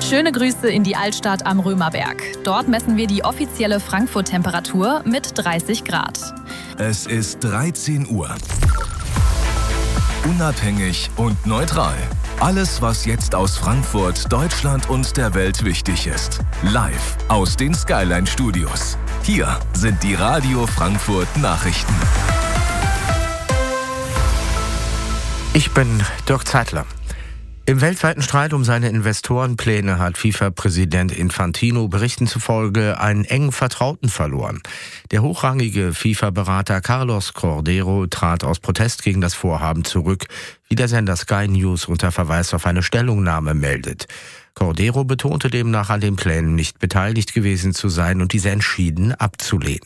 Schöne Grüße in die Altstadt am Römerberg. Dort messen wir die offizielle Frankfurt-Temperatur mit 30 Grad. Es ist 13 Uhr. Unabhängig und neutral. Alles, was jetzt aus Frankfurt, Deutschland und der Welt wichtig ist. Live aus den Skyline-Studios. Hier sind die Radio Frankfurt Nachrichten. Ich bin Dirk Zeitler. Im weltweiten Streit um seine Investorenpläne hat FIFA-Präsident Infantino Berichten zufolge einen engen Vertrauten verloren. Der hochrangige FIFA-Berater Carlos Cordeiro trat aus Protest gegen das Vorhaben zurück, wie der Sender Sky News unter Verweis auf eine Stellungnahme meldet. Cordeiro betonte demnach, an den Plänen nicht beteiligt gewesen zu sein und diese entschieden abzulehnen.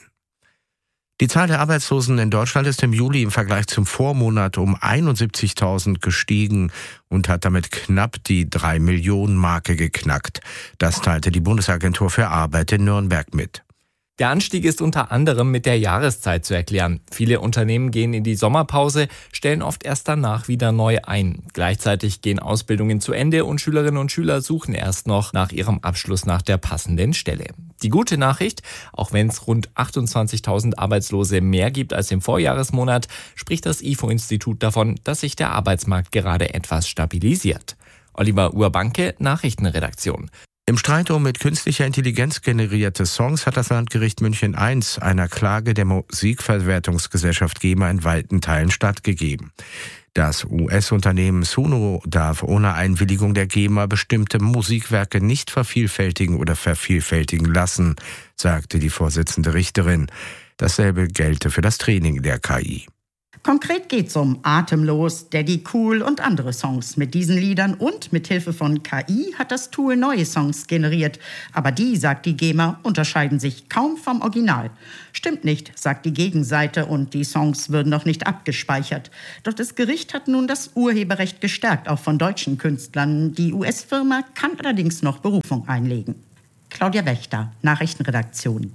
Die Zahl der Arbeitslosen in Deutschland ist im Juli im Vergleich zum Vormonat um 71.000 gestiegen und hat damit knapp die 3-Millionen-Marke geknackt. Das teilte die Bundesagentur für Arbeit in Nürnberg mit. Der Anstieg ist unter anderem mit der Jahreszeit zu erklären. Viele Unternehmen gehen in die Sommerpause, stellen oft erst danach wieder neu ein. Gleichzeitig gehen Ausbildungen zu Ende und Schülerinnen und Schüler suchen erst noch nach ihrem Abschluss nach der passenden Stelle. Die gute Nachricht, auch wenn es rund 28.000 Arbeitslose mehr gibt als im Vorjahresmonat, spricht das IFO-Institut davon, dass sich der Arbeitsmarkt gerade etwas stabilisiert. Oliver Urbanke, Nachrichtenredaktion. Im Streit um mit künstlicher Intelligenz generierte Songs hat das Landgericht München I einer Klage der Musikverwertungsgesellschaft GEMA in weiten Teilen stattgegeben. Das US-Unternehmen Suno darf ohne Einwilligung der GEMA bestimmte Musikwerke nicht vervielfältigen oder vervielfältigen lassen, sagte die Vorsitzende Richterin. Dasselbe gelte für das Training der KI. Konkret geht's um Atemlos, Daddy Cool und andere Songs. Mit diesen Liedern und mit Hilfe von KI hat das Tool neue Songs generiert. Aber die, sagt die GEMA, unterscheiden sich kaum vom Original. Stimmt nicht, sagt die Gegenseite, und die Songs würden noch nicht abgespeichert. Doch das Gericht hat nun das Urheberrecht gestärkt, auch von deutschen Künstlern. Die US-Firma kann allerdings noch Berufung einlegen. Claudia Wächter, Nachrichtenredaktion.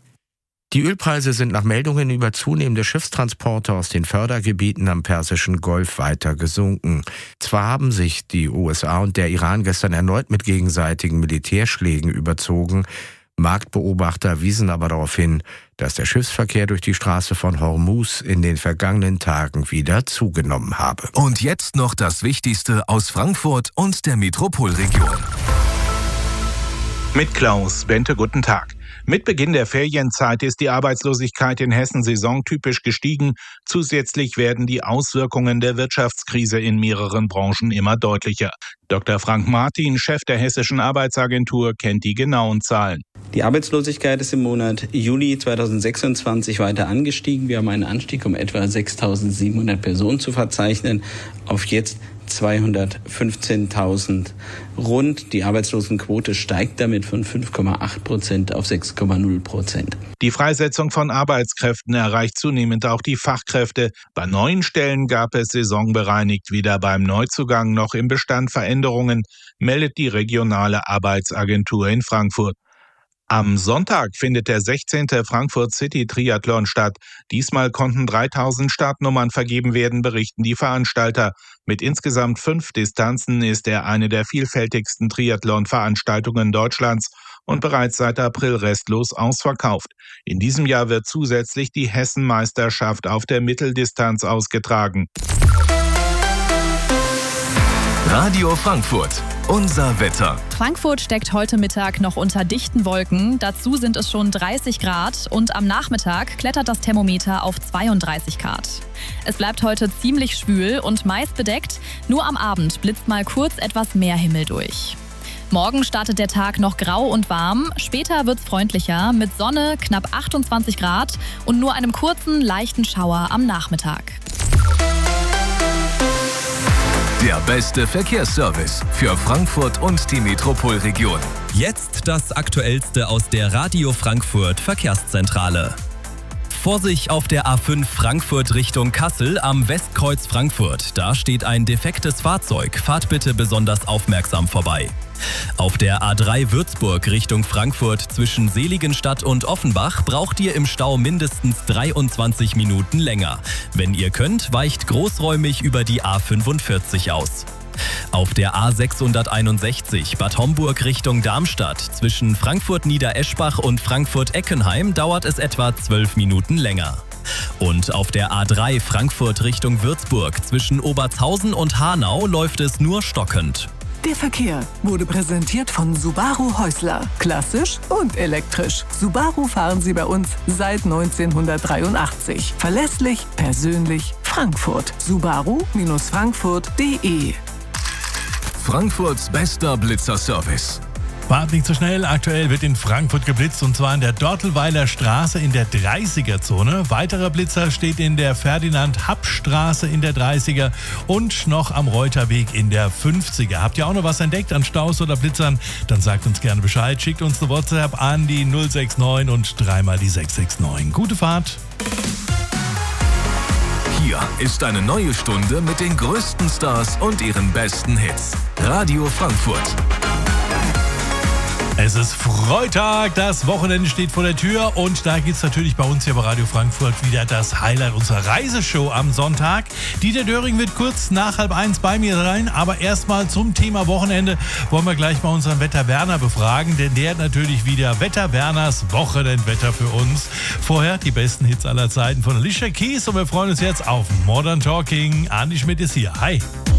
Die Ölpreise sind nach Meldungen über zunehmende Schiffstransporte aus den Fördergebieten am Persischen Golf weiter gesunken. Zwar haben sich die USA und der Iran gestern erneut mit gegenseitigen Militärschlägen überzogen, Marktbeobachter wiesen aber darauf hin, dass der Schiffsverkehr durch die Straße von Hormuz in den vergangenen Tagen wieder zugenommen habe. Und jetzt noch das Wichtigste aus Frankfurt und der Metropolregion. Mit Klaus Bente, guten Tag. Mit Beginn der Ferienzeit ist die Arbeitslosigkeit in Hessen saisontypisch gestiegen. Zusätzlich werden die Auswirkungen der Wirtschaftskrise in mehreren Branchen immer deutlicher. Dr. Frank Martin, Chef der Hessischen Arbeitsagentur, kennt die genauen Zahlen. Die Arbeitslosigkeit ist im Monat Juli 2026 weiter angestiegen. Wir haben einen Anstieg um etwa 6.700 Personen zu verzeichnen auf jetzt 215.000 rund. Die Arbeitslosenquote steigt damit von 5,8% auf 6,0%. Die Freisetzung von Arbeitskräften erreicht zunehmend auch die Fachkräfte. Bei neuen Stellen gab es saisonbereinigt weder beim Neuzugang noch im Bestand Veränderungen, meldet die regionale Arbeitsagentur in Frankfurt. Am Sonntag findet der 16. Frankfurt City Triathlon statt. Diesmal konnten 3.000 Startnummern vergeben werden, berichten die Veranstalter. Mit insgesamt 5 Distanzen ist er eine der vielfältigsten Triathlon-Veranstaltungen Deutschlands und bereits seit April restlos ausverkauft. In diesem Jahr wird zusätzlich die Hessenmeisterschaft auf der Mitteldistanz ausgetragen. Radio Frankfurt, unser Wetter. Frankfurt steckt heute Mittag noch unter dichten Wolken. Dazu sind es schon 30 Grad und am Nachmittag klettert das Thermometer auf 32 Grad. Es bleibt heute ziemlich schwül und meist bedeckt. Nur am Abend blitzt mal kurz etwas mehr Himmel durch. Morgen startet der Tag noch grau und warm. Später wird's freundlicher mit Sonne, knapp 28 Grad und nur einem kurzen, leichten Schauer am Nachmittag. Der beste Verkehrsservice für Frankfurt und die Metropolregion. Jetzt das Aktuellste aus der Radio Frankfurt Verkehrszentrale. Vorsicht auf der A5 Frankfurt Richtung Kassel am Westkreuz Frankfurt. Da steht ein defektes Fahrzeug. Fahrt bitte besonders aufmerksam vorbei. Auf der A3 Würzburg Richtung Frankfurt zwischen Seligenstadt und Offenbach braucht ihr im Stau mindestens 23 Minuten länger. Wenn ihr könnt, weicht großräumig über die A45 aus. Auf der A661 Bad Homburg Richtung Darmstadt zwischen Frankfurt-Niedereschbach und Frankfurt-Eckenheim dauert es etwa 12 Minuten länger. Und auf der A3 Frankfurt Richtung Würzburg zwischen Obertshausen und Hanau läuft es nur stockend. Der Verkehr wurde präsentiert von Subaru Häusler. Klassisch und elektrisch. Subaru fahren Sie bei uns seit 1983. Verlässlich, persönlich, Frankfurt. Subaru-Frankfurt.de. Frankfurts bester Blitzerservice. Fahrt nicht so schnell. Aktuell wird in Frankfurt geblitzt und zwar in der Dortelweiler Straße in der 30er-Zone. Weiterer Blitzer steht in der Ferdinand-Happ-Straße in der 30er und noch am Reuterweg in der 50er. Habt ihr auch noch was entdeckt an Staus oder Blitzern? Dann sagt uns gerne Bescheid. Schickt uns eine WhatsApp an die 069 und dreimal die 669. Gute Fahrt. Hier ist eine neue Stunde mit den größten Stars und ihren besten Hits. Radio Frankfurt. Es ist Freitag, das Wochenende steht vor der Tür und da gibt es natürlich bei uns hier bei Radio Frankfurt wieder das Highlight unserer Reiseshow am Sonntag. Dieter Döring wird kurz nach 12:30 bei mir sein, aber erstmal zum Thema Wochenende wollen wir gleich mal unseren Wetter Werner befragen, denn der hat natürlich wieder Wetter Werners Wochenendwetter für uns. Vorher die besten Hits aller Zeiten von Alicia Keys und wir freuen uns jetzt auf Modern Talking. Andi Schmidt ist hier. Hi.